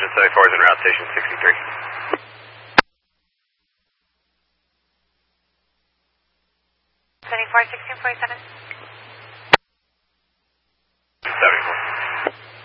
Intelligence 74 is en route, station 63. 74, 1647.